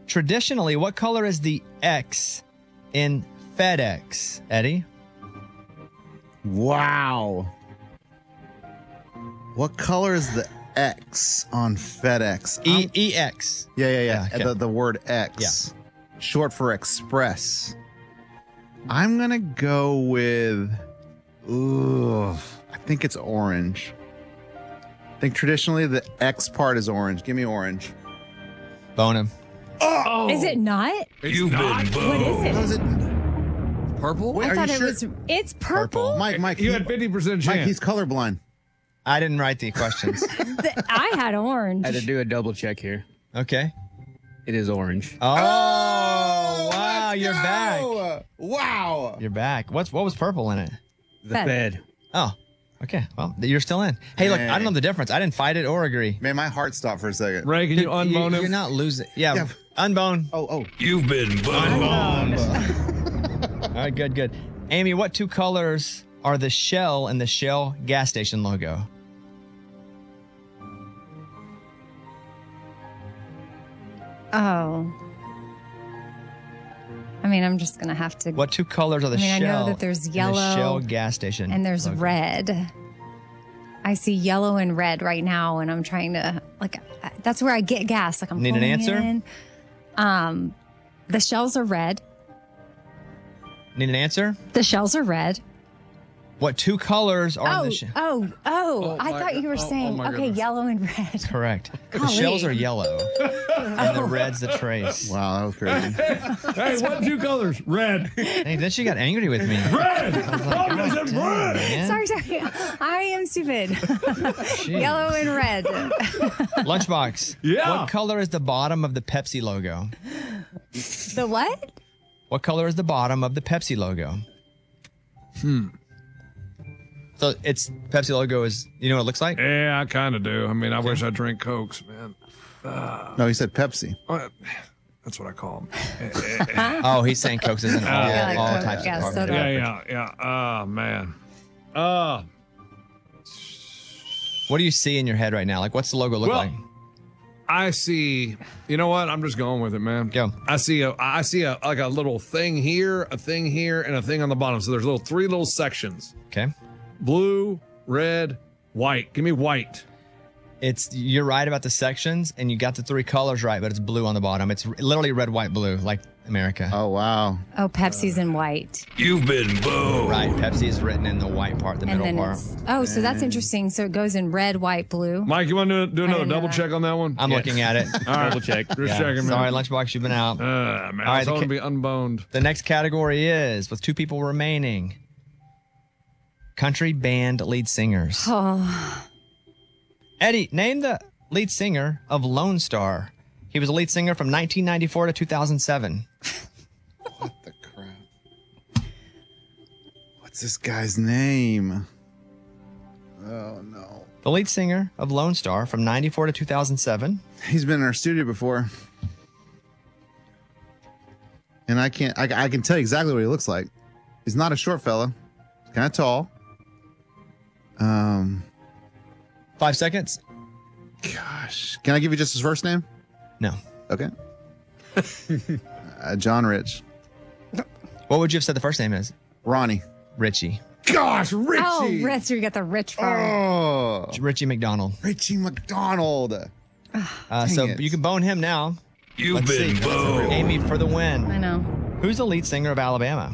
Traditionally, what color is the X in FedEx, Eddie? Wow. What color is the X on FedEx? EX. Yeah. Okay. The word X. Short for express. I'm going to go with, I think it's orange. I think traditionally the X part is orange. Give me orange. Bone him. Oh, Is it not? You've been What is it? How is it? purple? Wait, I are thought you it sure? was. It's purple. Mike, You had 50% chance. Mike, he's colorblind. I didn't write the questions. I had orange. I had to do a double check here. Okay. It is orange. Oh, wow, let's you're go! back. Wow. You're back. What was purple in it? The Fed. Fed. Oh, okay. Well, you're still in. Hey, look, I don't know the difference. I didn't fight it or agree. Man, my heart stopped for a second. Ray, can you unbone You're him? not losing. Yeah, Yeah. unbone. Oh. You've been boned. All right, good. Amy, what two colors are the Shell and the Shell gas station logo? Oh. I mean, I'm just gonna have to. What two colors are the I mean, I Shell? know that there's and yellow the Shell gas station, and there's logo? red. I see yellow and red right now, and I'm trying to that's where I get gas. Like I'm Need an pulling answer? in. The shells are red. Need an answer? The shells are red. What two colors are the Shell? I thought you were saying my okay, goodness. yellow and red. Correct. The Golly. shells are yellow, and the red's the trace. Wow, that was crazy. Hey, what two colors? Red. Hey, then she got angry with me. Red. Dang, man. Sorry. I am stupid. Jeez. Yellow and red. Lunchbox. Yeah. What color is the bottom of the Pepsi logo? The what? What color is the bottom of the Pepsi logo? So it's Pepsi logo is, you know what it looks like? Yeah, I kind of do. I mean, I wish I drank Cokes, man. No, he said Pepsi. That's what I call them. Oh, he's saying Cokes isn't all, Yeah, like all Coke, types yeah, of soda. Yeah. Oh, man. What do you see in your head right now? Like, what's the logo look Well, like? I see. You know what? I'm just going with it, man. Go. I see a like a little thing here, a thing here, and a thing on the bottom. So there's three little sections: Okay. blue, red, white. Give me white. You're right about the sections, and you got the three colors right, but it's blue on the bottom. It's literally red, white, blue, like America. Oh, wow. Oh, Pepsi's in white. You've been boned. Right. Pepsi is written in the white part, the And middle then part. so that's interesting. So it goes in red, white, blue. Mike, you want to do another didn't know double that. check on that one? I'm looking at it. All right. Double check. Just Yeah. checking, man. Sorry, Lunchbox, you've been out. Man, All right, I told the him to be unboned. The next category is, with two people remaining, country band lead singers. Oh, Eddie, name the lead singer of Lone Star. He was a lead singer from 1994 to 2007. What the crap? What's this guy's name? Oh, no. The lead singer of Lone Star from 94 to 2007. He's been in our studio before. And I can tell you exactly what he looks like. He's not a short fella. He's kind of tall. 5 seconds? Gosh. Can I give you just his first name? No. Okay. John Rich. What would you have said the first name is? Ronnie. Richie. Gosh, Richie. oh, Rich, you got the rich from. Oh, Richie McDonald. Richie McDonald. So it. you can bone him now. You've Let's been see. boned. Amy for the win. I know. Who's the lead singer of Alabama?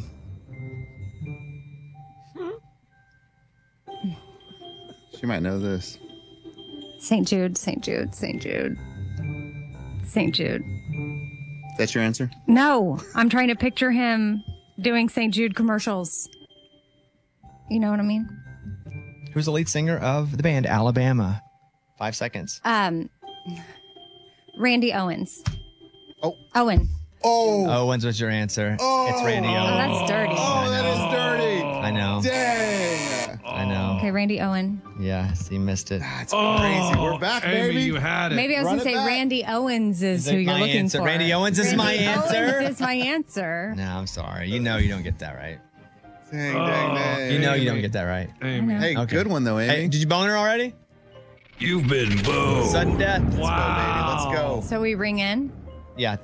She might know this. St. Jude, St. Jude, St. Jude. St. Jude. That's your answer? No, I'm trying to picture him doing St. Jude commercials. You know what I mean? Who's the lead singer of the band Alabama? 5 seconds. Randy Owens. Oh. Owen. Oh. Owens was your answer. It's Randy Oh, Owens. that's dirty. Oh, that is dirty. I know. Dang. I know. Okay, Randy Owen. Yes, he missed it. That's crazy. We're back, Amy, baby. you had it. Maybe I was Run going to it say back. Randy Owens is Is who it you're my looking answer? for. Randy Owens is my answer? Owens is my answer. No, I'm sorry. You know you don't get that right. Dang. You know you don't get that right. Amy. Hey, Okay. good one, though, Amy. Hey, did you bone her already? You've been boned. Sudden death. Let's go, baby. Let's go. So we ring in. Yeah,